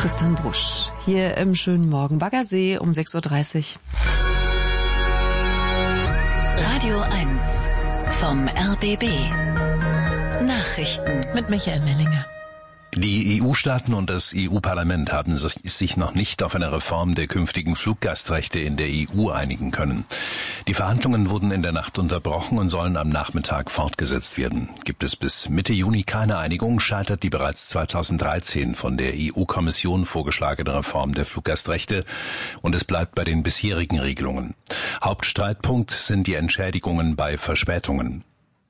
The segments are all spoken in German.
Tristan Brusch, hier im schönen Morgen Baggersee um 6.30 Uhr. Radio 1 vom RBB. Nachrichten mit Michael Mellinger. Die EU-Staaten und das EU-Parlament haben sich noch nicht auf eine Reform der künftigen Fluggastrechte in der EU einigen können. Die Verhandlungen wurden in der Nacht unterbrochen und sollen am Nachmittag fortgesetzt werden. Gibt es bis Mitte Juni keine Einigung, scheitert die bereits 2013 von der EU-Kommission vorgeschlagene Reform der Fluggastrechte und es bleibt bei den bisherigen Regelungen. Hauptstreitpunkt sind die Entschädigungen bei Verspätungen.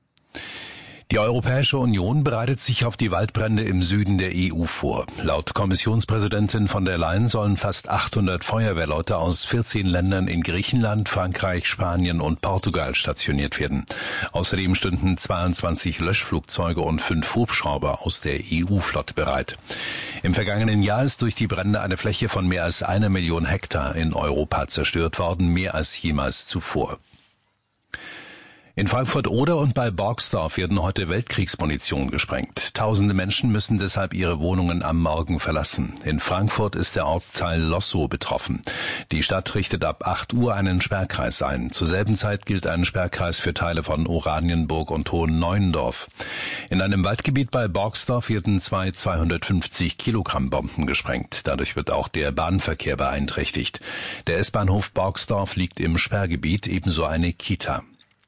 Die Europäische Union bereitet sich auf die Waldbrände im Süden der EU vor. Laut Kommissionspräsidentin von der Leyen sollen fast 800 Feuerwehrleute aus 14 Ländern in Griechenland, Frankreich, Spanien und Portugal stationiert werden. Außerdem stünden 22 Löschflugzeuge und 5 Hubschrauber aus der EU-Flotte bereit. Im vergangenen Jahr ist durch die Brände eine Fläche von mehr als 1 Million Hektar in Europa zerstört worden, mehr als jemals zuvor. In Frankfurt-Oder und bei Borgsdorf werden heute Weltkriegsmunition gesprengt. Tausende Menschen müssen deshalb ihre Wohnungen am Morgen verlassen. In Frankfurt ist der Ortsteil Lossow betroffen. Die Stadt richtet ab 8 Uhr einen Sperrkreis ein. Zur selben Zeit gilt ein Sperrkreis für Teile von Oranienburg und Hohen-Neuendorf. In einem Waldgebiet bei Borgsdorf werden 250 Kilogramm Bomben gesprengt. Dadurch wird auch der Bahnverkehr beeinträchtigt. Der S-Bahnhof Borgsdorf liegt im Sperrgebiet, ebenso eine Kita.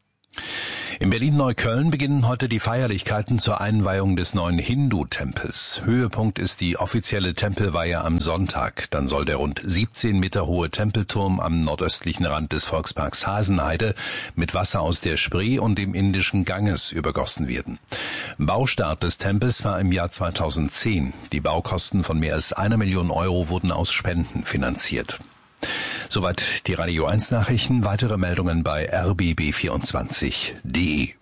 In Berlin-Neukölln beginnen heute die Feierlichkeiten zur Einweihung des neuen Hindu-Tempels. Höhepunkt ist die offizielle Tempelweihe am Sonntag. Dann soll der rund 17 Meter hohe Tempelturm am nordöstlichen Rand des Volksparks Hasenheide mit Wasser aus der Spree und dem Indischen Ganges übergossen werden. Baustart des Tempels war im Jahr 2010. Die Baukosten von mehr als 1 Million Euro wurden aus Spenden finanziert. Soweit die Radio 1 Nachrichten. Weitere Meldungen bei rbb24.de.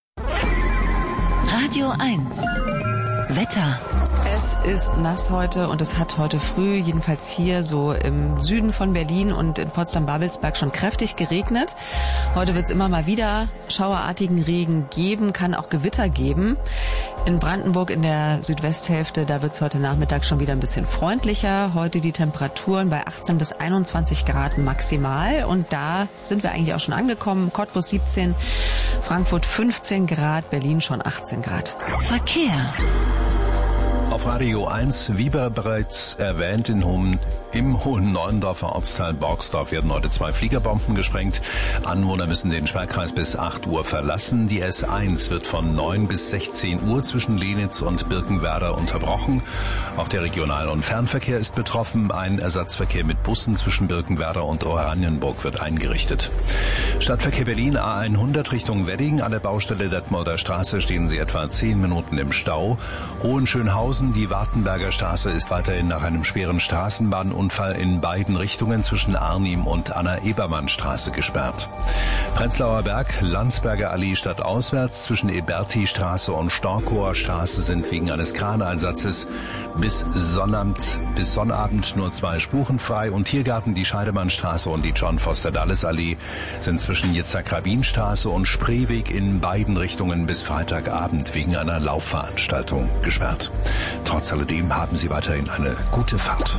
Radio 1 Wetter. Es ist nass heute und es hat heute früh, jedenfalls hier so im Süden von Berlin und in Potsdam-Babelsberg schon kräftig geregnet. Heute wird es immer mal wieder schauerartigen Regen geben, kann auch Gewitter geben. In Brandenburg in der Südwesthälfte, da wird es heute Nachmittag schon wieder ein bisschen freundlicher. Heute die Temperaturen bei 18 bis 21 Grad maximal und da sind wir eigentlich auch schon angekommen. Cottbus 17, Frankfurt 15 Grad, Berlin schon 18 Grad. Verkehr. Auf Radio 1, wie bereits erwähnt, im Hohen-Neuendorfer Ortsteil Borgsdorf werden heute 2 Fliegerbomben gesprengt. Anwohner müssen den Sperrkreis bis 8 Uhr verlassen. Die S1 wird von 9 bis 16 Uhr zwischen Lenitz und Birkenwerder unterbrochen. Auch der Regional- und Fernverkehr ist betroffen. Ein Ersatzverkehr mit Bussen zwischen Birkenwerder und Oranienburg wird eingerichtet. Stadtverkehr Berlin A100 Richtung Wedding. An der Baustelle Detmolder Straße stehen Sie etwa 10 Minuten im Stau. Hohenschönhausen, die Wartenberger Straße ist weiterhin nach einem schweren Straßenbahnunfall in beiden Richtungen zwischen Arnim und Anna-Ebermann-Straße gesperrt. Prenzlauer Berg, Landsberger Allee stadtauswärts zwischen Eberti-Straße und Storkower Straße sind wegen eines Kraneinsatzes bis Sonnabend nur 2 Spuren frei und Tiergarten, die Scheidemannstraße und die John-Foster-Dulles-Allee sind zwischen Yitzhak-Rabin-Straße und Spreeweg in beiden Richtungen bis Freitagabend wegen einer Laufveranstaltung gesperrt. Trotz alledem haben Sie weiterhin eine gute Fahrt.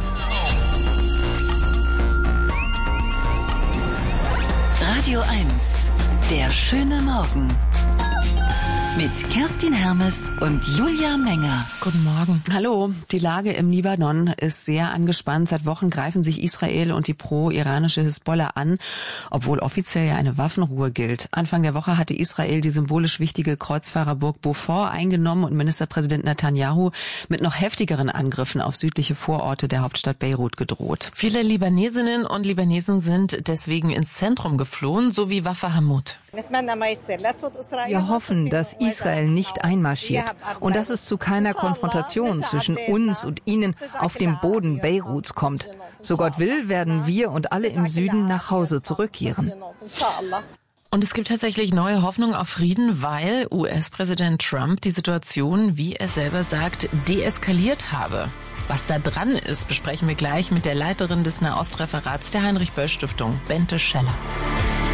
Radio 1, der schöne Morgen. Mit Kerstin Hermes und Julia Menger. Guten Morgen. Hallo. Die Lage im Libanon ist sehr angespannt. Seit Wochen greifen sich Israel und die pro-iranische Hisbollah an, obwohl offiziell ja eine Waffenruhe gilt. Anfang der Woche hatte Israel die symbolisch wichtige Kreuzfahrerburg Beaufort eingenommen und Ministerpräsident Netanyahu mit noch heftigeren Angriffen auf südliche Vororte der Hauptstadt Beirut gedroht. Viele Libanesinnen und Libanesen sind deswegen ins Zentrum geflohen, so wie Wafa Hamoud. Wir hoffen, dass Israel nicht einmarschiert und dass es zu keiner Konfrontation zwischen uns und ihnen auf dem Boden Beiruts kommt. So Gott will, werden wir und alle im Süden nach Hause zurückkehren. Und es gibt tatsächlich neue Hoffnung auf Frieden, weil US-Präsident Trump die Situation, wie er selber sagt, deeskaliert habe. Was da dran ist, besprechen wir gleich mit der Leiterin des Nahost-Referats der Heinrich-Böll-Stiftung, Bente Scheller.